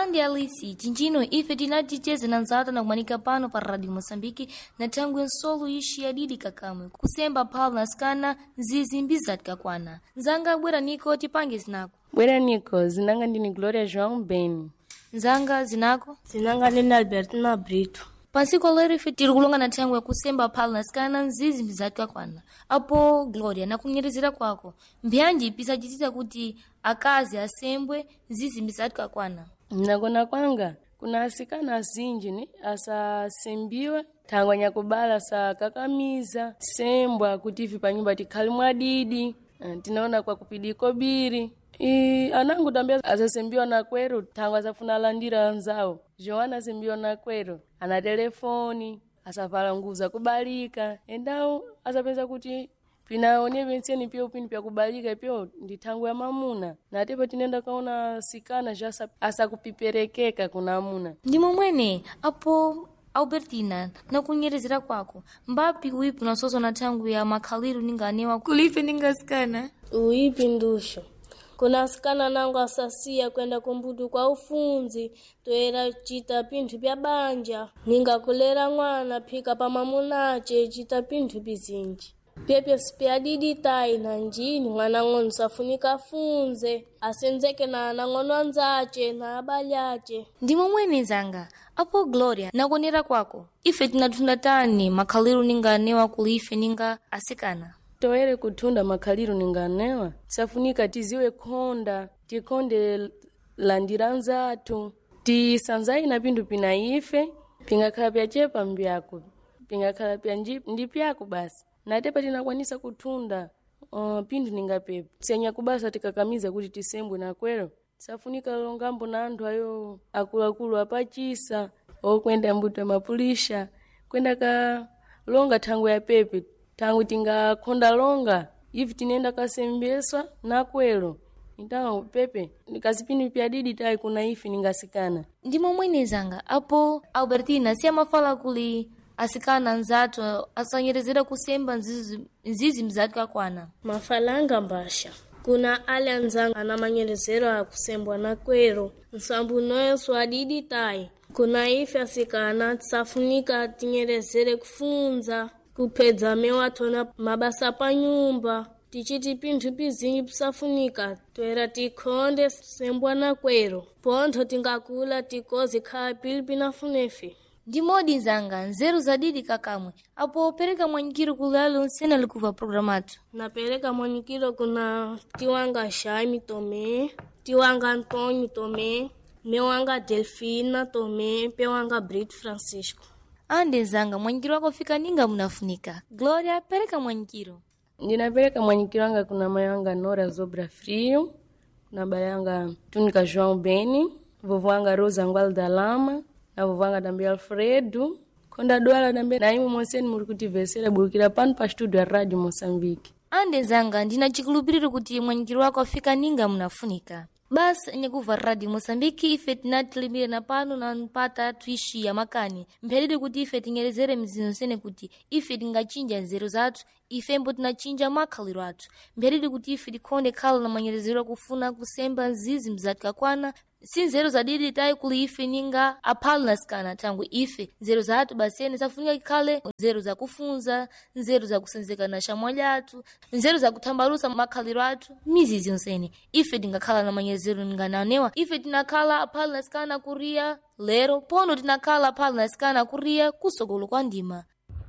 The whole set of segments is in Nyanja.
Andi Alice, chinchino ife tinaticheze na nzata na kumanika pano pa Radio Mosambiki na tangu nsolo ishi ya didi kakamwe. Kusemba pala na skana zizimbizati kakwana. Nzanga bwera niko tipange zinako. Bwera niko, zinanga ndini Gloria João Beni. Nzanga zinako? Zinanga ndini Albertina Brito. Pasiko lero ife tirikulonga na tangu ya kusemba pala na skana zizimbizati kakwana. Apo Gloria na kunyerizira kwako. Mbianji pisa jitita kuti akazi asembwe zizimbizati kakwana. Mnakona kwanga, kuna asikana azinji ni asasembiwe, tangwanya kubala sa kakamiza, sembwa kutivi pa nyumba tikhali mwadidi, tinaona kwa kupidiko biri. Anangu tambia asasembiwa na kwero, tangwa asafuna landira nzao. Joana asembiwa na kwero, ana telefoni, asavala nguza kubalika. Endao asapeza kuti pinaone benseni pia upini pia kubalika pia nditangu ya mamuna. Na tepo tinenda kaona sikana jasa asa kupiperekeka kuna amuna. Ndimo mwene, apo Albertina, na kunyerezera kwako. Mbapi uipi na soso na tangu ya makaliru ninganewa kulipe ningasikana? Uipi ndusho. Kuna sikana nangu asasia kwenda kumbudu kwa ufunzi. Toera chita pintu pya banja. Ninga kulera mwana pika pa mamunache chita pintu bizinji. Pepe spia didi tai na njini mwanangono safunika funze. Asenzeke na nangono anzache na abalyache. Ndimo mwene zanga, apo Gloria, na kunera kwako. Ife tinatunda tani makaliru ninganewa kulife ninga asikana. Toere kutunda makaliru ninganewa. Safunika tiziwe konda, tikonde landiranzatu. Tisanzai na pindu pina ife, pingakala pya chepa mbiaku. Pingakala pya ndipyaku basi. Na tepa tinakwanisa kutunda pindu ningapepe. Senya kubasa tikakamiza kuti tisembwe na kwero. Safunika longambo na andu ayo akulakulu apachisa. Kwenda mbuto mapulisha. Kwenda ka longa tangu ya pepe. Tangu tinga konda longa. Ivi tinenda kasembeswa na kwero. Nitanga pepe. Nikasipini pia didi tai kuna ifi ningasikana. Ndimo mwene zanga. Apo Albertina siya mafala kuli asikana nzato asanyerezera kusemba nzizi mzati kakwana. Mafalanga mbasha. Kuna ale anzanga anamanyerezera kusembwa na kwero. Nsambu noyo swadidi tai. Kuna ifi asikana safunika tinyerezere kufunza. Kupedza mewatona mabasa pa nyumba. Tichiti pintu bizinyi pisafunika. Toera tikonde sembwa na kwero. Ponto tingakula tikozi kaa pilipina funefi. Ndimodi zanga, nzeru za didi kakamwe. Apo pereka mwanyikiro kulalo nsena likuva programatu. Na pereka mwanyikiro kuna tiwanga Shaimi Tome, tiwanga Antonio Tome, mewanga Delfina Tome, pewanga Brito Francisco. Ande zanga, mwanyikiro wako fika ninga munafunika. Gloria, pereka mwanyikiro. Ndinapeleka mwanyikiro wanga kuna mayanga Nora Zobra Frio, kuna bayanga Tunika João Beni, vovwanga Rosa Ngualda Lama, na vovanga tambia Alfredo. Konda duala tambia na imu mwenseni murikuti vesera burukira panu pa studio ya Radio Mosambiki. Ande zanga, ndina chikulupiriru kuti mwanyikiro wako fika ninga munafunika. Bas nyekuva Radio Mosambiki ife tinatilimire na pano na mpata tuishi ya makani. Mpelide kuti ife tingerezere mzino sene kuti ife tingachinja nzeru zatu, ife mbo tinachinja makaliru atu. Mpelide kuti ife tikonde kala na manyerezero kufuna kusemba nzizi mzati kakwana. Si nzeru za didi tai kuli ife ninga apalu nasikana tangu ife. Nzeru za hatu basene safunika kikale, nzeru za kufunza, nzeru za kusenzeka na shamwali atu, nzeru za kutambarusa makaliru atu, mizizi nsene. Ife tingakala na manyerezero ningananewa, ife tinakala apalu nasikana kuria, lero, pono tinakala apalu nasikana kuria, kusogolo kwa ndima.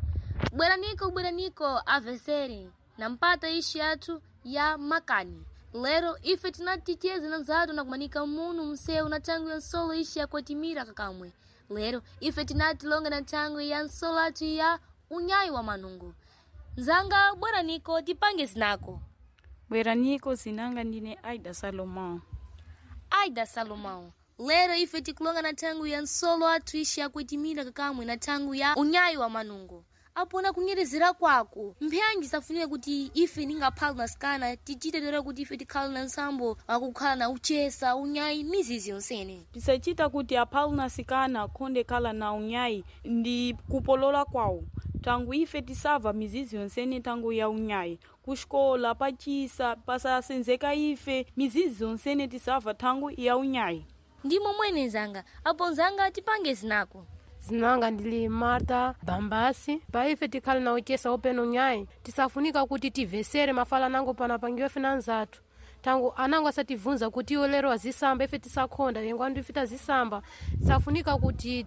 Bwera niko, aveseri, na mpata ishi atu ya makani. Lero ife tinaticheze na nzado na kumanika munu mseu na tangu ya nsolo ishi ya kwatimira kakamwe. Lero ife tinatilonga na tangu ya nsolo atu ya unyai wa manungu. Nzanga bwera niko tipange zinako. Bwera niko zinanga ndine Aida Salomão. Aida Salomão. Lero ife tikulonga na tangu ya nsolo atu ishi ya kwatimira kakamwe na tangu ya unyai wa manungu. Apo na kunyerezera kwako. Mpyanji safunile kuti ife ninga palu na skana. Tichite dora kuti ife tikala na nsambo. Wakukala na uchesa, unyai, mizizi onsene. Tisachita kuti apalu na sikana konde kala na unyai. Ndi kupolola kwao. Tangu ife tisava mizizi onsene tangu ya unyai. Kushkola, pachisa, pasa senzeka ife. Mizizi onsene tisava tangu ya unyai. ndimo mwene zanga apo nzanga tipange zinako. Zinanga ndili Marta Bambasi. Paife tikhali na uchesa openo nyai. Tisafunika kuti tivesere mafala nango panapangiwe finanzatu. Tangu anango asativunza kuti olero azisamba ife tisakhonda yengo andifita zisamba. Tisafunika kuti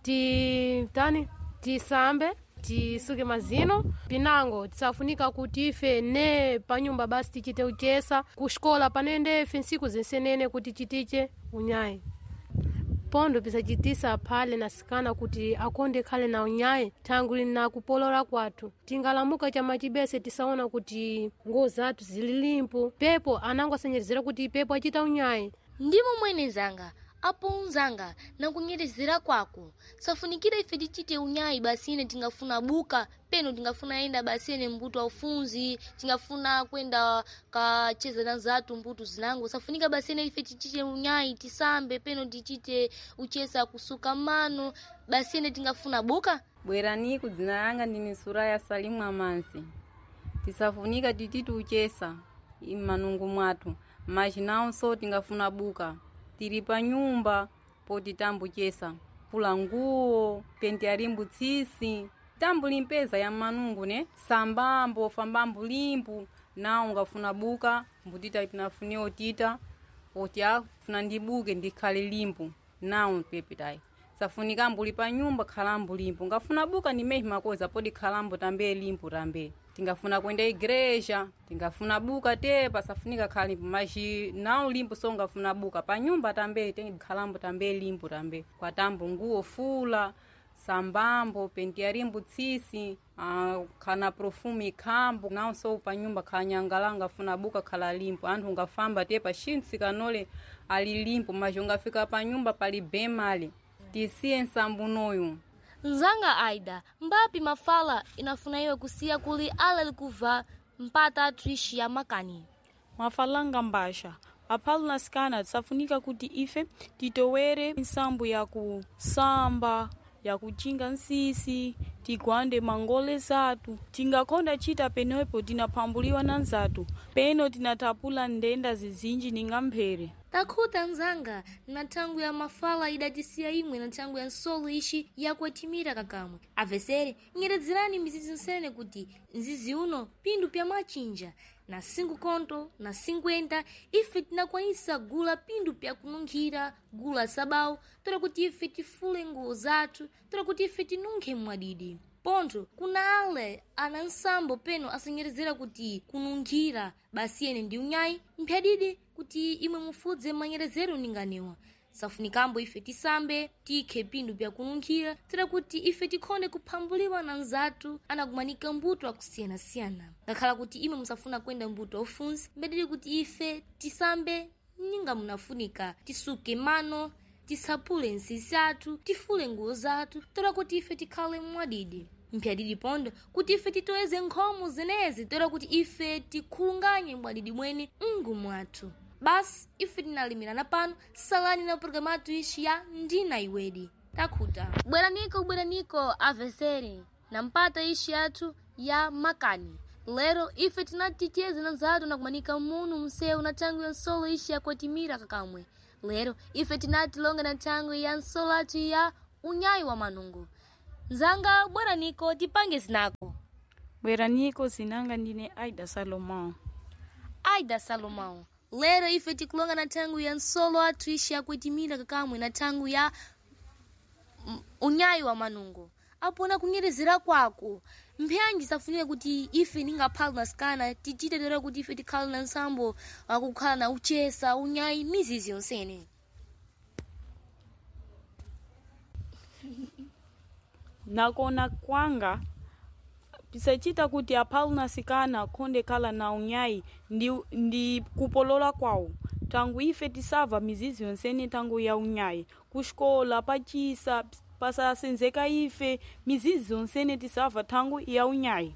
tisambe tisuke mazino pinango. Tisafunika kuti ife ne panyumba basi tichite uchesa. Kushkola panende ife nsiku zensenene kuti chitiche unyai. Pondo pisa chitisa pale nasikana kuti akonde khale na unyai tangu lina kupolora kwatu. Tingalamuka chama chibese tisaona kuti nguo zatu zililimpo. Pepo anango asenyerezera kuti pepo achita unyai. Ndimo mwene zanga apo unzanga na kunyerezera kwako. Safunikira ife tichite unyai basine tingafuna buka. Peno tingafuna enda basine mbuto wa ufunzi. Tingafuna kwenda kacheza na zatu mbuto zinango. Safunika basine ife tichite unyai tisambe. Peno tichite uchesa kusuka mano. Basine tingafuna buka. Bwerani kudzina yanga ndini Suraya Salimu Amansi. Tisafunika tititu uchesa imanungu mwatu. Majinao so tingafuna buka. Tiripa nyumba poti tambu chesa. Pula nguo, penti arimbu tsisi. Tambu limpeza ya manungu ne. Sambambo, fambambu limpu. Na ungafuna buka. Mbutita itinafuni otita. Otia funandibuke ndikhali limpu. Na unpepitai. Safunika mbulipa nyumba khalambu limpu. Ngafuna buka ni mehi makoza poti khalambu tambe limpu tambe. Tingafuna kwenda igreja, tingafuna buka tepa safunika khalimpu. Maji nao limpu so ngafuna buka. Pa nyumba tambe, tengi khalambu tambe limpu tambe. Kwa tambu nguo fula, sambambo, penti ya rimbu tsisi, kana profumi kambu. Nao so pa nyumba khanyangalanga funa buka khala limpu. Antu ngafamba tepa shinsi kanole alilimpu. Maji ngafika pa nyumba pali bemali. Tisiye nsambu noyu. Nzanga Aida, mbapi mafala inafuna iwe kusia kuli ala likuva mpata tuishi ya makani. Mafalanga mbasha. Apalu nasikana tisafunika kuti ife titowere nsambu ya kusamba, ya kuchinga nsisi, tiguande mangole zatu. Tingakonda chita penoepo tinapambuliwa na nzatu. Peno tinatapula ndenda zizinji ningampere. Takuta nzanga na tangu ya mafala idatisia imwe na tangu ya nsolo ishi ya kwetimira kakamwe. Avesere, ngeredzirani mizizi nsene kuti nzizi uno pindu pya machinja. Na 5 konto, na 50, ife tinakwanisa gula pindu pya kununkhira, gula sabau, tora kuti ife tifule nguo zatu, tora kuti ife tinunke mwadidi. Ponto, kuna ale ana nsambo peno asengerezera kuti kununkhira, basi ene ndi unyai, mpyadidi kuti imwe mufudze manyerezero ninganewa. Safunikambo ife tisambe, tikhe pindu pya kununkhira, tira kuti ife tikhonde kupambuliwa na nzatu, anakumanika mbuto akusiyana-siyana. Ngakhala kuti imwe musafuna kwenda mbuto wa ufunzi, mbedili kuti ife tisambe, ninga munafunika, tisuke mano, tisapule nsisi atu, tifule nguo zatu, tira kuti ife tikhale mwadidi. Mpyadidi pondo, kuti ife titoeze nkhomu zenezi, tira kuti ife tikhulunganye mwadidi mwene mwatu. Bas, ife tinalimirana pano, salani na programatu ishi ya ndina iwedi. Takuta. Bweraniko avesere. Na mpata ishi atu ya makani. Lero, ife tinaticheze na nzadu na kumanika munu mseu na tangu ya nsolo ishi ya kwetimira kakamwe. Lero, ife tinatilonga na tangu ya nsolo atu ya unyai wa manungu. Nzanga, bweraniko tipange zinako. Bweraniko zinanga ndine Aida Salomão. Aida Salomão. Lero ife tikulonga na tangu ya nsolo atu ishi ya kwetimira kakamwe na tangu ya unyai wa manungu. Apo na kunyerezera kwako. Mpyanji safunile kuti ife ninga palu nasikana. Tichite dora kuti ife tikhala na nsambo. Wakukhala na uchesa, unyai, mizizi yonsene. Nakona kwanga. Pisachita kuti apalu nasikana konde kala na unyai ndi kupolola kwao. Tangu ife tisava mizizi yonsene tangu ya unyai. Kushkola, pachisa, pasa senzeka ife mizizi yonsene tisava tangu ya unyai.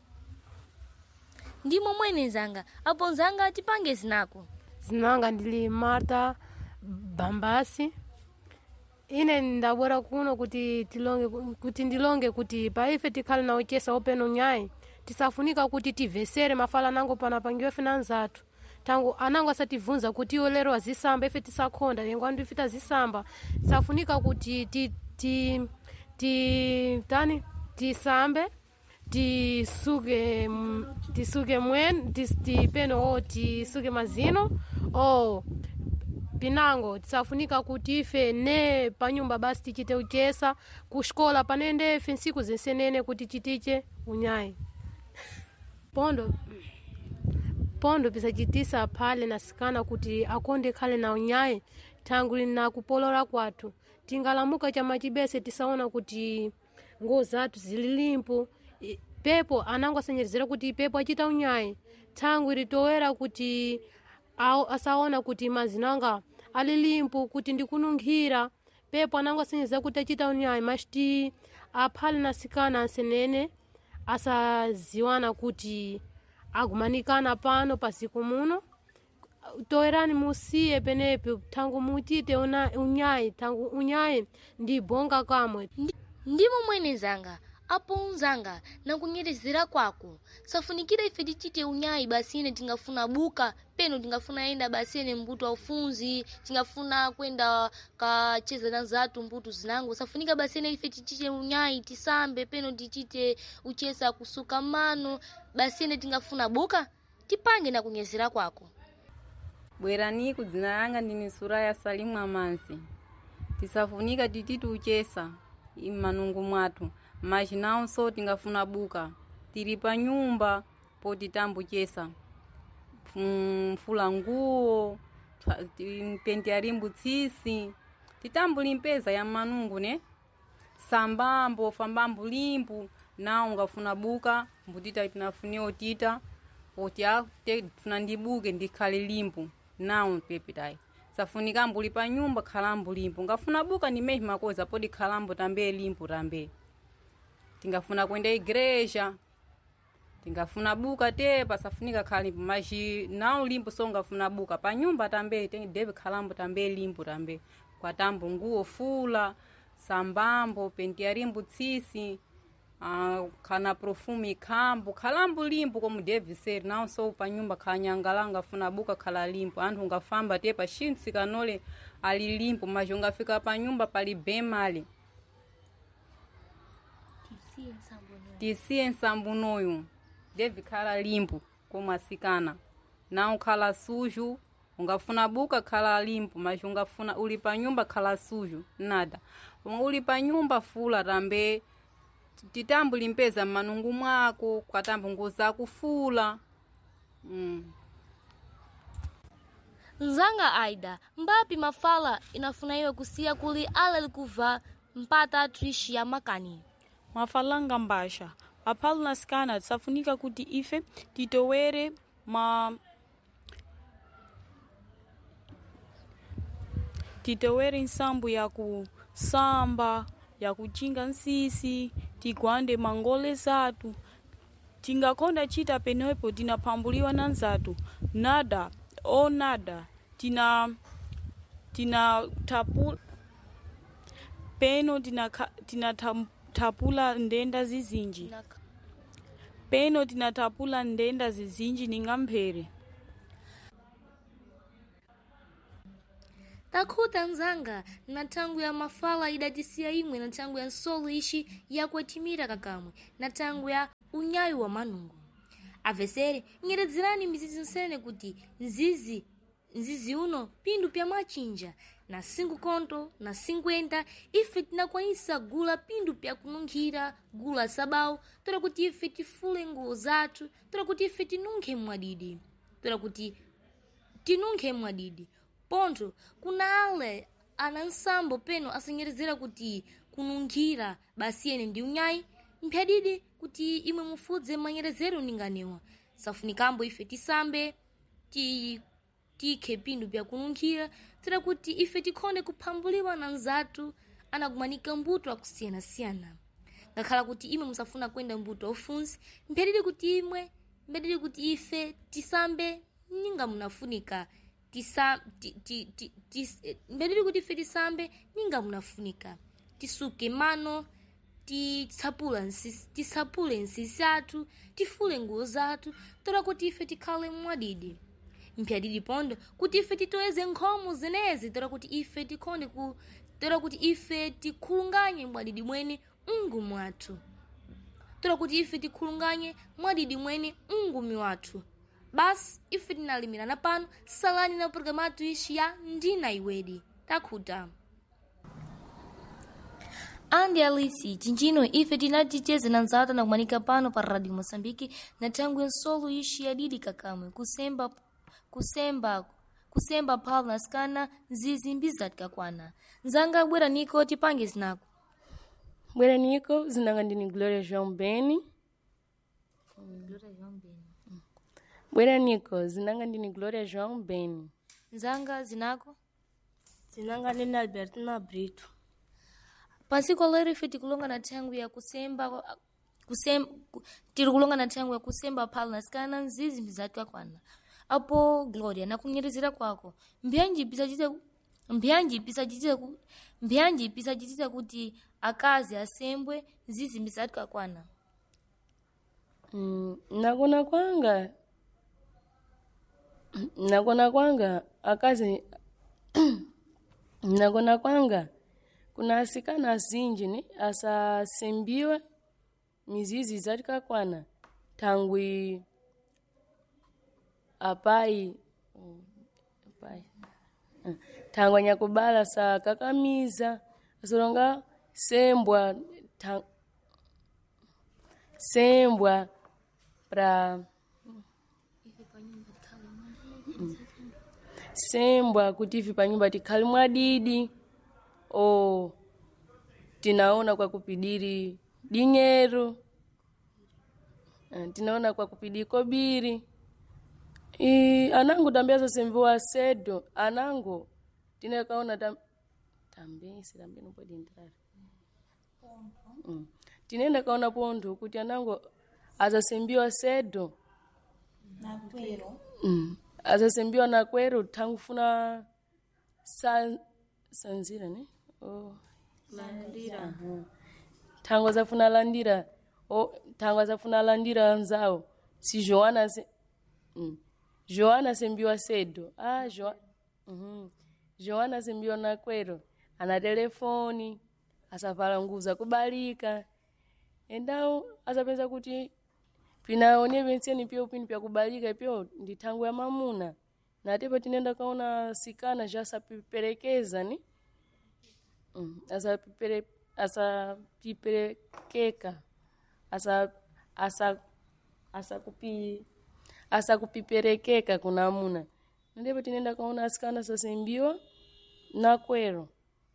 Ndimo mwene zanga, apo nzanga tipange zinako. Zinanga ndili Marta Bambasi. Ine ndabwera kuno kuti ndilonge kuti paife tikhali na uchesa openo nyai. Tisafunika kuti tivesere mafala nango panapangiwe finanzatu. tangu anango asativunza kuti iwo lero azisamba ife tisakhonda yengo andu ife tazisamba safunika kuti tisambe tisuke peno tisuke mazino pinango tisafunika kuti ife ne panyumba basi tichite uchesa kushkola panende ife nsiku zensenene kuti chitiche unyayi pondo pisachitisa phale nasikana kuti akonde khale na unyayi tangu lina kupolola kwathu tingalamuka chama chibese tisaona kuti nguo zathu zililimpo pepo anango asenyerezera kuti pepo achita unyayi tangu litowera kuti asaona kuti mazinanga alilimpo kuti ndikununkhira pepo anango asenyerezera kuti achita unyayi mashti aphale nasikana ansenene asaziwana kuti agumanikana pano pasiku muno toerani musiye penepe tangu mutite unyayi tangu unyayi ndibonga kamwe ndimo mwene zanga apo unzanga na kunyerezera kwako safunikira ife tichite unyayi basine tingafuna buka peno tingafuna enda basine mbuto wa ufunzi tingafuna kwenda kacheza na zatu mbuto zinangu safunika basine ife tichite unyayi tisambe peno tichite uchesa kusuka mano basine tingafuna buka tipange na kunyerezera kwako bwerani kudzina yanga ndini Suraya Salimu Amansi tisafunika tititu uchesa imanungu mwatu majinao so tingafuna buka tiri pa nyumba poti tambu chesa mfula nguo penti arimbu tsisi titambu limpeza ya manungu ne sambambo fambambu limpu na ungafuna buka mbutita tinafunio tita poti tefuna ndibuke ndikhale limpu nao pepitai safunika mbuli pa nyumba khalambu limpu ngafuna buka ni mehi makoza podi khalambu tambe limpu tambe tingafuna kwenda igreja tingafuna buka tepa safunika khalimpu maji nao limpu so ngafuna buka pa nyumba tambe debe khalambu tambe limpu tambe kwa tambu nguo fula sambambo penti ya rimbu tsisi kana profumi kambu khalambu limpu komu deviseri nao so pa nyumba khanyangalanga funa buka khala limpu anthu ngafamba tepa shinsi kanole ali limpu maji ngafika pa nyumba pali bemali tisiye nsambunoyu devi khala limpu komasikana nao khala suju ungafuna buka khala limpu maji ungafuna uli pa nyumba khala suju nada uli pa nyumba fula tambe titambu limpeza manungu mwako kwa tambu ngoza kufula nzanga Aida mbapi mafala inafuna iwe kusia kuli ala likuva mpata trishi ya makani mafalanga mbasha apalu nasikana tisafunika kuti ife titowere titowere nsambu ya kusamba ya kuchinga nsisi tigwande mangole zatu tingakonda chita penepo tinapambuliwa na nzatu nada tina tapula peno tina tapula ndenda zizinji peno tinatapula ndenda zizinji ningamphere takhuta nzanga na tangu ya mafala idatisiya imwe na tangu ya nsolo ishi ya kuetimira kakamwe na tangu ya unyayi wa manungu avesere nyeredzerani mizizi nsene kuti nzizi uno pindu pya machinja na 5 konto na 50 ife tinakwanisa gula pindu pya kununkhira gula sabau tora kuti ife tifule nguo zathu tora kuti ife tinunkhe mwadidi ponto kuna ale ana nsambo peno asenyerezera kuti kununkhira basiyene ndi unyayi mpyadidi kuti imwe mufudze manyerezero ninganewa safunikambo ife tisambe tikhe pindu pya kununkhira tira kuti ife tikhonde kuphambuliwa na nzatu anakumanika mbuto akusiyana-siyana ngakhala kuti imwe musafuna kwenda mbuto aufunzi mpyadidi kuti ife tisambe ninga munafunika mbedili kuti ife tisambe ninga munafunika tisuke mano tisapule nsisi athu tifule nguo zathu tora kuti ife tikhale mwadidi mpyadidi pondo kuti ife titoeze nkhomo zenezi tera kuti ife tikhonde tera kuti ife tikhulunganye mwadidi mweni mngumi wathu tera kuti ife tikhulunganye mwadidi mweni mngumi wathu. Basi ife tinalimirana pano salani na programatu ishi ya ndina iwedi takhuta andi alisi chinchino ife tinaticheze na nzata na kumanika pano pa Radio Mosambiki na tangu nsolo ishi ya didi kakamwe kusemba pala na skana zizimbiza tikakwana nzanga bwera niko tipange zinako bwera niko zinanga ndini Gloria João Beni. Bwera niko zinanga ndini Gloria João Beni. Nzanga zinako zinanga ndini Albertina Brito. Pasiko lero ife tikulonga na tangu ya tirikulonga na tangu ya kusemba pala na skana nzizi mbizatwa kwana apo Gloria na kunyerizira kwako mbyanji pisa jitita kuti akazi asembwe nzizi mbizatwa kwana. Nakona kwanga akazi nakona kwanga kuna asikana azinji ni asasembiwe mizizi zatika kwana tangwi apai tangwa nyakubala sa kakamiza asolonga sembwa pra sembwa kuti ivi panyumba tikhali mwadidi o tinaona kwa kupidiri dinyeru tinaona kwa kupidiri kobiri anangu tambia sembiwa sedo anangu tinakaona tambisi nopodi ndari tinenda kaona pondo kuti anangu azasembiwa sedo na kwero azasembiwa na kwero tangufuna sanzira ne landira tango zafuna landira tango zafuna landira nzao si Joana sembiwa sedo Joana sembiwa na kwero ana telefoni asavala nguvu za kubalika endao asapeza kuti pinaone venseni pia upini pia kubalika pia nditangu ya mamuna na tepa tinenda kaona sikana jasa piperekeza ni asapiperekeka asa kupiperekeka kuna muna ndipo tinenda kaona asikana sasembiwa na kwero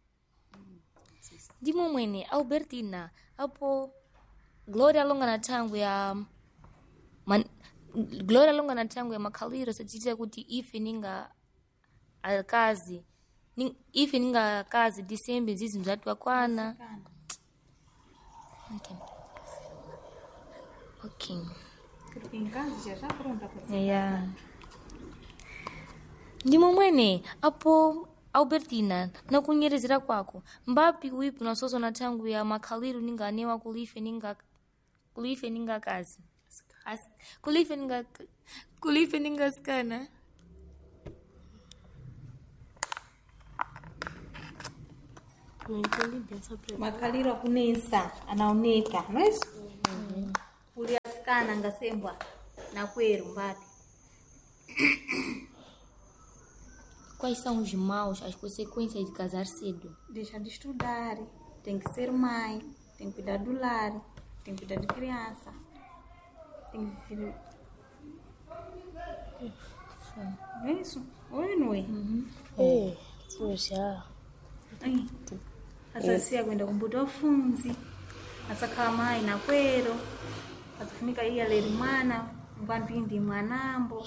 ndimo mwene Albertina apo Gloria longa na tangu ya Gloria longa na tangu ya makhaliro sachita kuti ife ninga akazi ife ninga akazi Disemba zizi mzatwa kwana okay ingazi já pronta kwa yeah ndimo mwene apo Albertina na kunyerezera kwako mbapi uipo na soso na tangu ya makhaliro ninga anewa kulife ninga kazi kulife ninga skana makaliro kunesa anaoneka não é isso uliaskana ngasembwa na kwero mbapi quais são os maus, as consequências de casar cedo? Deixa de estudar, tem que ser mãe, tem que cuidar do lar, tem que cuidar de criança, tem que ser... É isso? Oi, não é? Poxa. Asasia kwenda kumbuta funzi, asakhala mãe na kwero, asafunika iya leri mwana, mpandi mwanambo.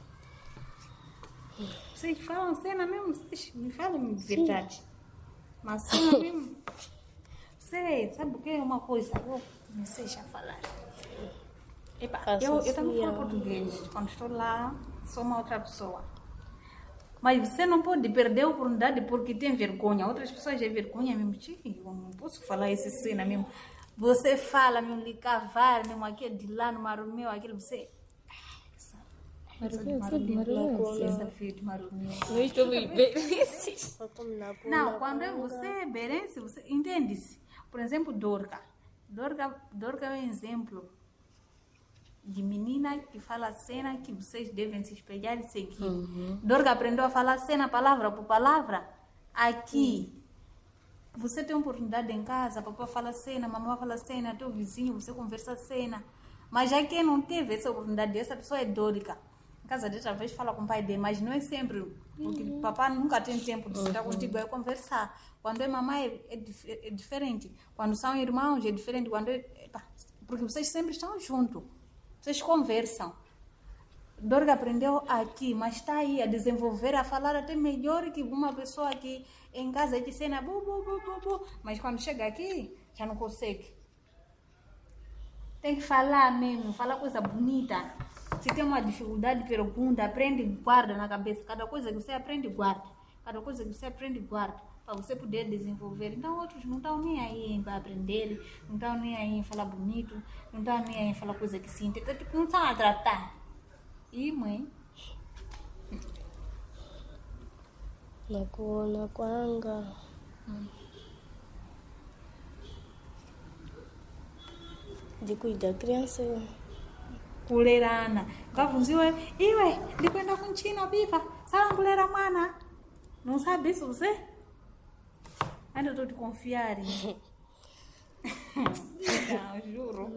Vocês falam cena mesmo? Vocês me falam de verdade. Mas cena mesmo? Sei, sabe o que é uma coisa? Eu não sei já falar. Epa, eu também falo português. Quando estou lá, sou uma outra pessoa. Mas você não pode perder a oportunidade porque tem vergonha. Outras pessoas têm vergonha mesmo. Eu não posso falar essa cena mesmo. Você fala mesmo, lhe cavar mesmo, aquele de lá no Maromeu, aquele você... Não, quando você berence, você entende-se. Por exemplo, Dorca é um exemplo de menina que fala a cena que vocês devem se espelhar e seguir. Dorca aprendeu a falar cena palavra por palavra. Aqui, você tem oportunidade em casa, papai fala cena, mamãe fala cena, teu vizinho, você conversa cena. Mas já quem não teve essa oportunidade, essa pessoa é Dórica. Em casa dele, talvez fala com o pai dele, mas não é sempre. Porque papai nunca tem tempo de sentar contigo e conversar. Quando é mamãe, é diferente. Quando são irmãos, é diferente. Porque vocês sempre estão juntos. Vocês conversam. Dorga aprendeu aqui, mas está aí a desenvolver, a falar até melhor que uma pessoa que em casa que cena, mas quando chega aqui, já não consegue. Tem que falar mesmo, falar coisa bonita. Se tem uma dificuldade, pergunta, aprende e guarda na cabeça. Cada coisa que você aprende, guarda. Cada coisa que você aprende, guarda. Para você poder desenvolver. Então, outros não estão nem aí em aprender, não estão nem aí em falar bonito, não estão nem aí em falar coisa que sente. Não estão a tratar. E, mãe? Nakuona kwanga de cuidar da criança. Kulerana. Kavunziwe, iwe, ndikwenda kunchina biva. Sala kulera mwana. Não sabe isso você? Ainda estou te confiar. Não, juro.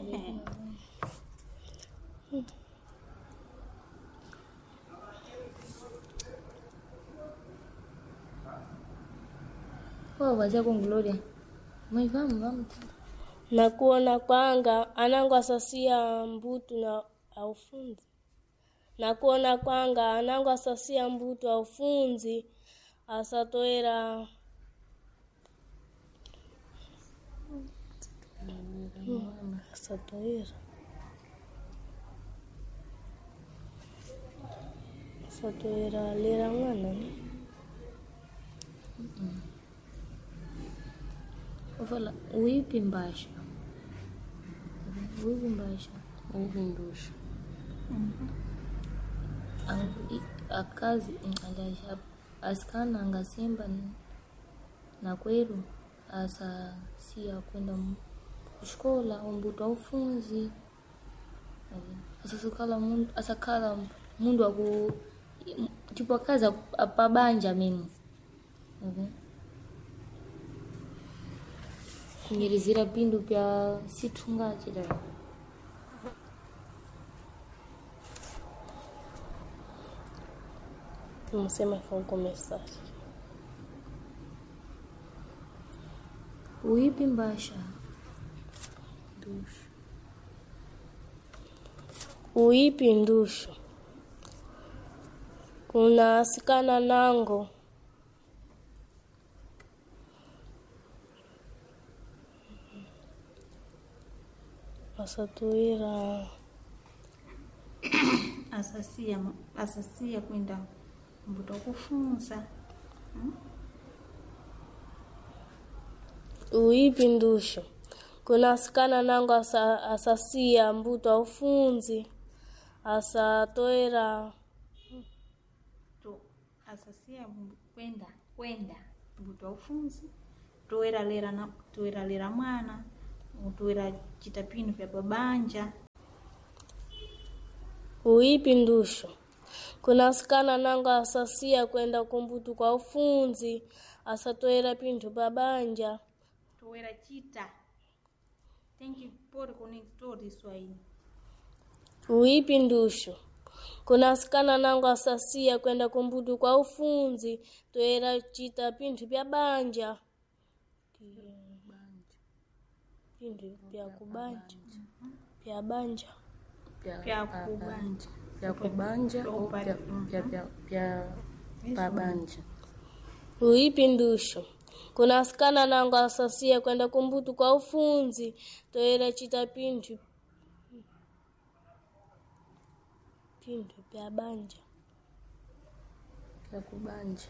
Vazia com Glória. Mãe, vamos. Nakuona kwanga anangu asasia mbutu na aufunzi. Nakuona kwanga anangu asasia mbutu aufunzi asatoera asatoera lera mwana ne. Eu falo, uipi embaixo. Uipinduxo. A casa, aliás, asikana angasemba na kweru asa sia kwenda escola umbuto aufunzi asakala mundu aku tipo a casa pabanja mesmo. Kunyirizira pindu pya situnga chida. Vamos começar. Uipi mbasha. Uipi ndushu. Kuna asikana nango. Asatuira asasia kwenda mbuto kufunza. Uipi ndushu. Kuna asikana nango asasia mbuto aufunzi asatoera to asasia kwenda mbuto aufunzi toera lera mwana utoera chitapino vya babanja. Uipi ndushu. Kuna asikana nango asasia kwenda kumbutu kwa ufunzi asatoera pintu babanja. Toera chita. Tem que pôr conector isso aí. Uipi ndushu. Kuna asikana nango asasia kwenda kumbutu kwa ufunzi toera chita pintu vya banja. Pintu vya kubanja. Vya banja. Vya kubanja au vya pabanja. Uipi ndushu. Kuna asikana nango asasia kwenda kumbutu kwa ufunzi toera chita pintu vya banja. Vya kubanja.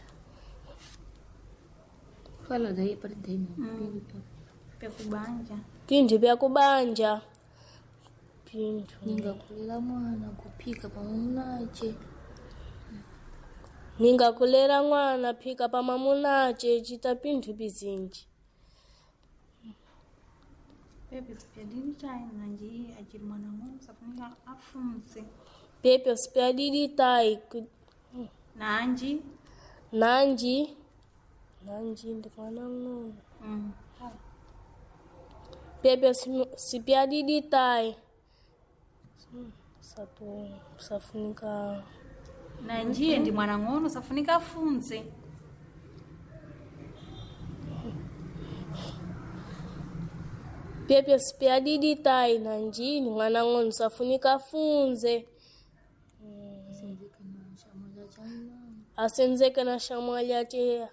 Fala daí para daí. Vya kubanja. Pintu vya kubanja. pinthu ningakulera mwana kuphika pamwamunache ningakulera mwana phika pamwamunache chita pinthu bizinji Pepe sipyadini chai nanji achiri mwana ng'ono safunika afunse. pepe sipyadidi tai Nanji. nanji ndi mwana ng'ono pepe sipyadidi tai safunika Nanji ndi mwana ng'ono safunika afunse. pepe sipyadidi tai nanji ni mwana ng'ono safunika funze asenzeke na shamwalya che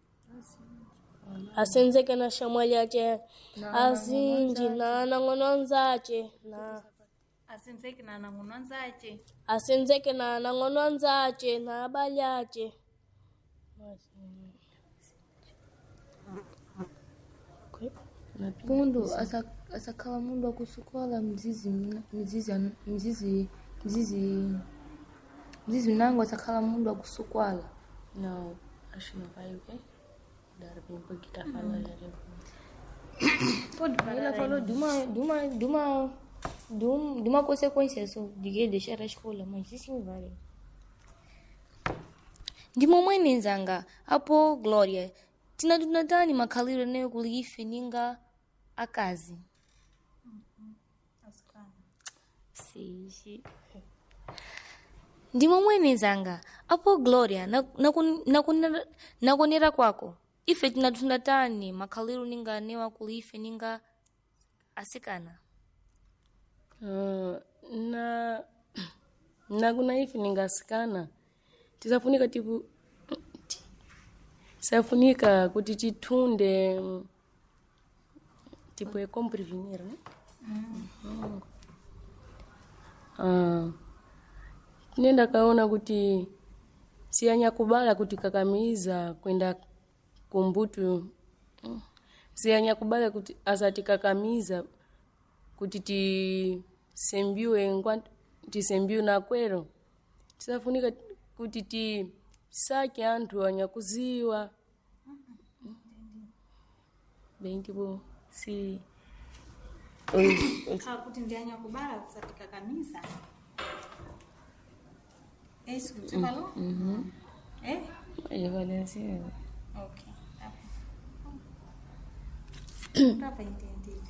azinji na anang'ono anzache na Asenzeke na anang'ono anzache. asenzeke na anang'ono anzache na abalyache pundu asakhala mundu akusukola mzizi nangu asakhala mundu akusukwala. Não, acho que não vai, ok? Dar bem um pouquinho da fala já deu. Pode Ela parar falou aí. de uma consequência só de deixar a escola, mas isso não vale. Ndi momwe nenzanga apo Gloria tinatani makhaliro nayo kuli ife ninga akazi sishi ndi momwe nenzanga apo Gloria nakonera kwako ife tinatani makhaliro ninga newa kuli ife ninga asikana. Na kuna hivi ningasikana tisafunika safunika kuti titunde tipo como prevenir, né? Nenda kaona kuti sianya kubala kuti kakamiza kwenda kumbutu sianya kubala kuti asati kakamiza kuti tisembiwe na kwero tisafunika kuti tisake anthu anyakuziwa bem tipo si Kuti ndianya kubala kusatika kamisa. É isso que você falou? É? eu falei assim Ok. Dá pra entender.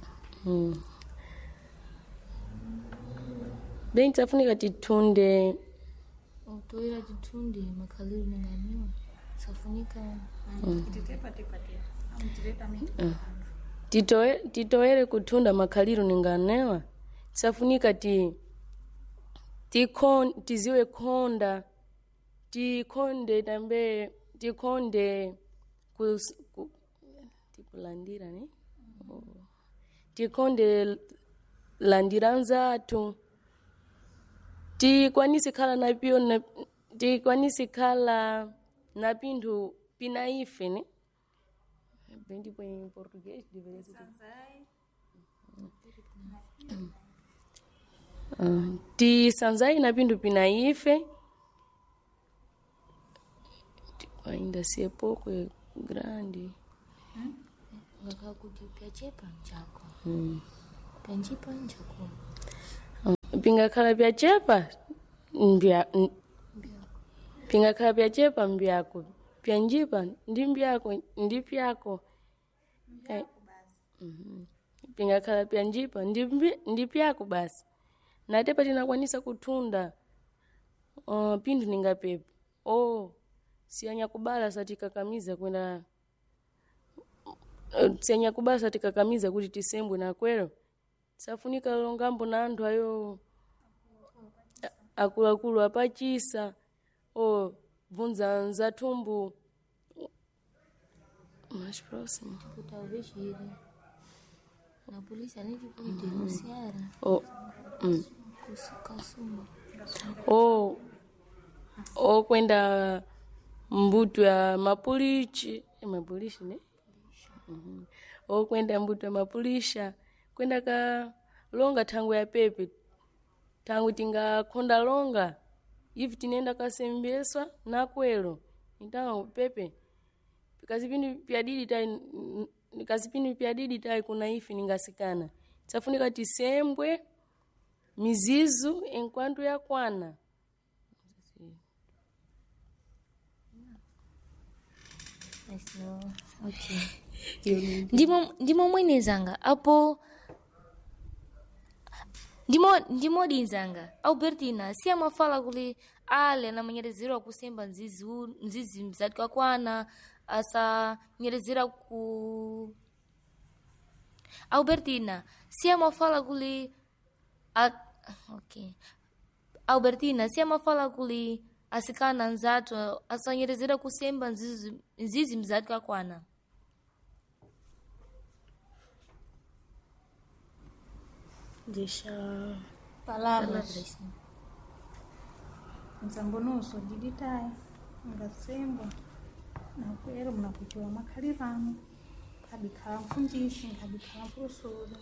bem tisafunika titunde Toira titunde makhaliro ninga newa safunika Tete. Vamos diretamente. titoere kutunda makhaliro ninganewa tisafunika tiziwe khonda tikonde tambe tikonde tikulandira ne tikonde landira nzatu tikwanisi khala na pio tikwanisi khala na pinthu pinaife ne bem tipo em português deveria ser tisanzai na pinthu pinaife ainda se é pouco é grande ngakakuti pyachepa nchako panjipa nchako pingakhala pyachepa pingakhala pyachepa mbyako pyanjipa ndi mbyako ndi pyako pingakhala pyanjipa ndi pyako basi natepa tinakwanisa kutunda pinthu ningapepe sianya kubala satikakamiza kwenda sianya kubala satikakamiza kuti tisembwe na kwero safunika longambo na anthu ayo akuluakulu apachisa vunza nzathumbu mais próximo talvez ele na polícia nem tipo denunciar kusukasuma kwenda mbuto ya mapolishi ne kwenda mbuto ya mapolisha kwenda ka longa thango ya pepe tangu tingakhonda longa ivi tinenda kasembeswa nakwelo então pepe kazipindu pyadidi tai kuna ifi ningasikana tsafunika tisembwe mizizu enquanto yakwana Okay. ndimo mwenezanga apo ndimo dinzanga Albertina si amafala kuli ale anamanyerezera kusemba nzizi mzati kakwana asa nyerezera ku Albertina si amafala kuli okay. Albertina si amafala kuli asikana nzatu asanyerezera kusemba nzizi mzati kakwana Deixa palavras msambonuso diditai ngasembwa nakwero mnakuchiwa makhalirano nkabikhala mfundisi nkabikhala mprofesora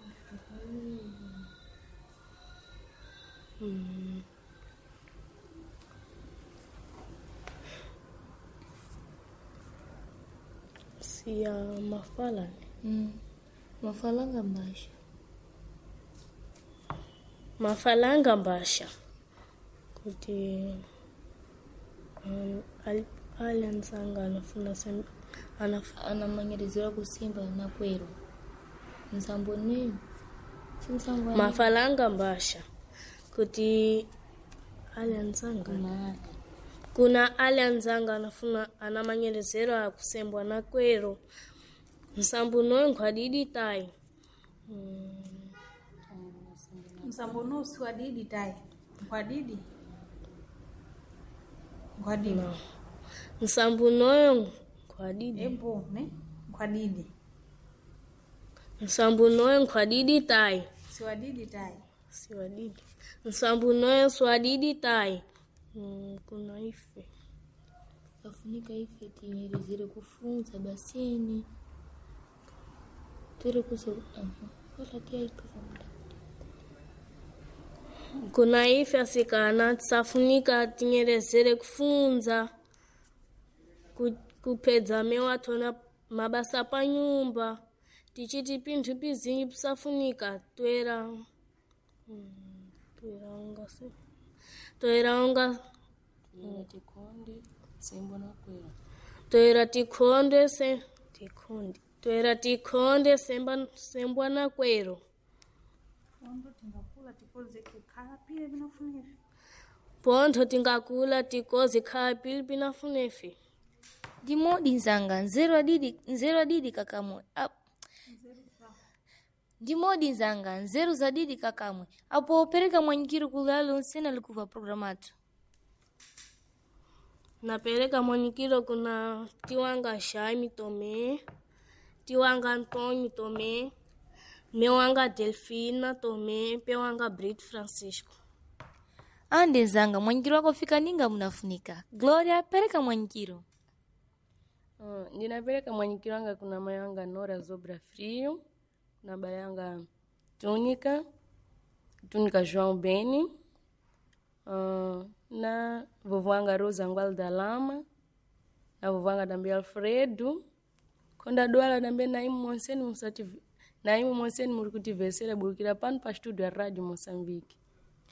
siya mafala mafalanga mbasha mafalanga mbasha kuti alianzanga anafuna anamanyerezera kusemba nakwero nsamboni mafalanga mbasha kuti alianzanga kuna alianzanga anamanyerezera kusembwa nakwero nsambuno nkhwadidi tai msambonusi wadidi tai nkwadidi no. Nsambunoyo nkwadidi ebo ne nkwadidi nsambunoyo nkwadidi tai siwadidi tai siwadidi nsambunoyo swadidi tai kuna ife afunika ife tinyerezere kufunza baseni tere kuso wala tia ipasa kuna ife asikana tisafunika tinyerezere kufunza kupedza mewatona mabasa pa nyumba tichiti pinthu pizinji pisafunika toera tikonde sembo nakwelo toera tikonde sembwa nakwero pontho tingakula tikoze kukhala pile binafunefe pontho tingakula tikoze khala pile binafunefe ndimodi nzanga nzeru adidi kakamwe ndimodi nzanga nzeru zadidi kakamwe apo pereka mwanyikiro kulalo nsena likuva programatu napereka mwanyikiro kuna tiwanga Shaimi Tome tiwanga Antônio Tome mewanga Delfina Tome pewanga Brito Francisco ande nzanga mwanyikiro wako fika ninga munafunika Gloria pereka mwanyikiro ndinapereka mwanyikiro wanga kuna mayanga Nora Zobra Frio na bayanga Túnica João Beni na vovwanga Rosa Ngwal da Lama na vovwanga dambe Alfredo konda dwala dambe Naimu Monseni muri kutivesera burukira pano pa studio ya Radio Moçambique